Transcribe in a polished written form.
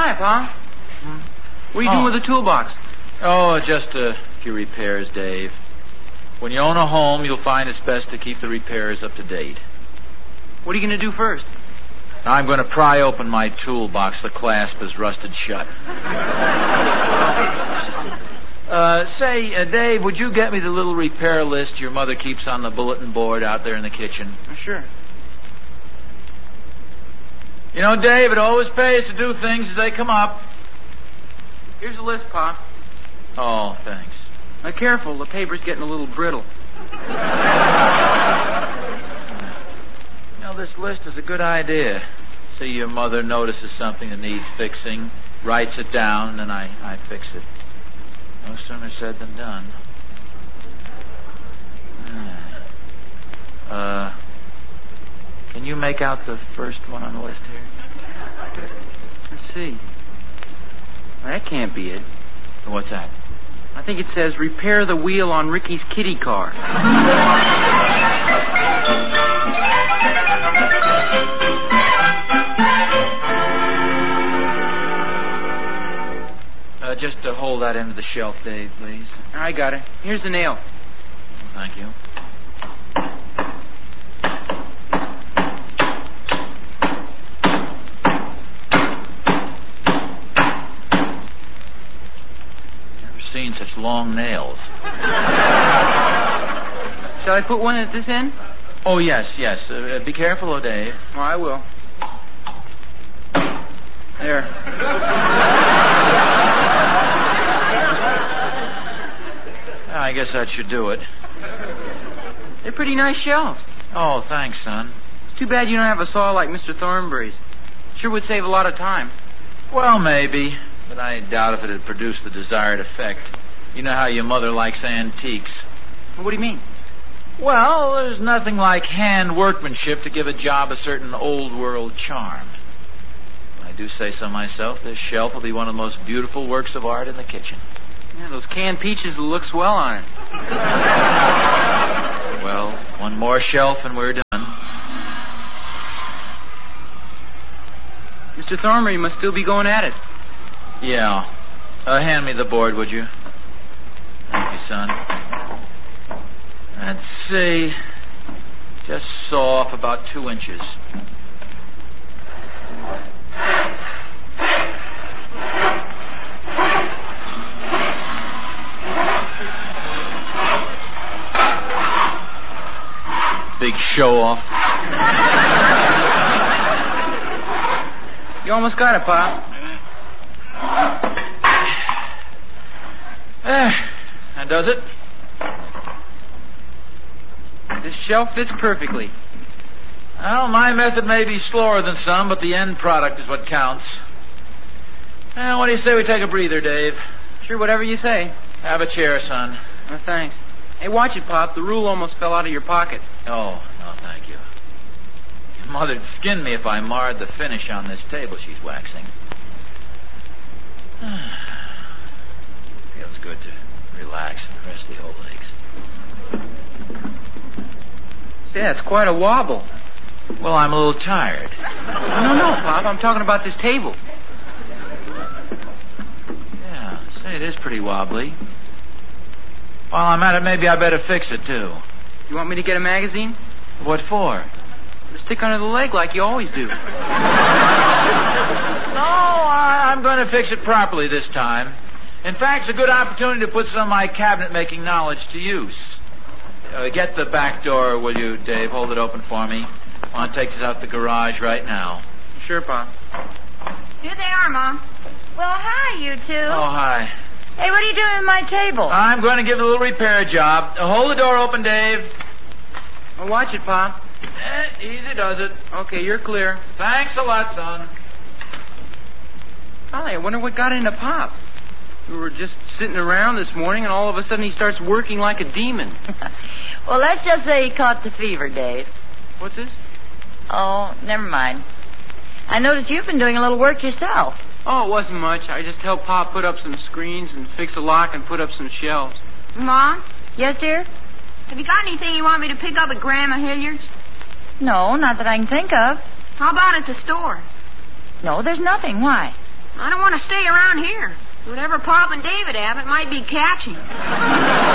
Hi, Pa. What are you doing with the toolbox? Oh, just a few repairs, Dave. When you own a home, you'll find it's best to keep the repairs up to date. What are you going to do first? I'm going to pry open my toolbox. The clasp is rusted shut. Dave, would you get me the little repair list your mother keeps on the bulletin board out there in the kitchen? Sure. You know, Dave, it always pays to do things as they come up. Here's the list, Pa. Oh, thanks. Now, careful. The paper's getting a little brittle. You know, this list is a good idea. See, your mother notices something that needs fixing, writes it down, and then I fix it. No sooner said than done. Can you make out the first one on the list here? Let's see. Well, that can't be it. What's that? I think it says repair the wheel on Ricky's kitty car. Just to hold that into the shelf, Dave, please. I got it. Here's the nail. Thank you. Never seen such long nails. Shall I put one at this end? Oh, yes. Be careful, Dave. Oh, I will. There. I guess that should do it. They're pretty nice shelves. Oh, thanks, son. It's too bad you don't have a saw like Mr. Thornbury's. Sure would save a lot of time. Well, maybe, but I doubt if it'd produce the desired effect. You know how your mother likes antiques. What do you mean? Well, there's nothing like hand workmanship to give a job a certain old-world charm. I do say so myself. This shelf will be one of the most beautiful works of art in the kitchen. Yeah, those canned peaches will look swell on it. Well, one more shelf and we're done. Mr. Thornbury must still be going at it. Yeah. Hand me the board, would you? Thank you, son. Let's see. Just saw off about 2 inches. Big show-off. You almost got it, Pop. That does it. This shelf fits perfectly. Well, my method may be slower than some, but the end product is what counts. Well, what do you say we take a breather, Dave? Sure, whatever you say. Have a chair, son. Oh, thanks. Hey, watch it, Pop. The rule almost fell out of your pocket. Oh, no, thank you. Your mother'd skin me if I marred the finish on this table she's waxing. Feels good to relax and rest the old legs. Say, that's quite a wobble. Well, I'm a little tired. No, Pop. I'm talking about this table. Yeah, say, it is pretty wobbly. While I'm at it, maybe I better fix it, too. You want me to get a magazine? What for? To stick under the leg like you always do. No, I'm going to fix it properly this time. In fact, it's a good opportunity to put some of my cabinet-making knowledge to use. Get the back door, will you, Dave? Hold it open for me. I want to take this out the garage right now. Sure, Pop. Here they are, Mom. Well, hi, you two. Oh, hi. Hey, what are you doing with my table? I'm going to give it a little repair job. Hold the door open, Dave. Well, watch it, Pop. Easy does it. Okay, you're clear. Thanks a lot, son. Golly, I wonder what got into Pop. We were just sitting around this morning, and all of a sudden he starts working like a demon. Well, let's just say he caught the fever, Dave. What's this? Oh, never mind. I noticed you've been doing a little work yourself. Oh, it wasn't much. I just helped Pop put up some screens and fix a lock and put up some shelves. Mom, Yes, dear? have you got anything you want me to pick up at Grandma Hilliard's? No, not that I can think of. How about at the store? No, there's nothing. Why? I don't want to stay around here. Whatever Pop and David have, it might be catching.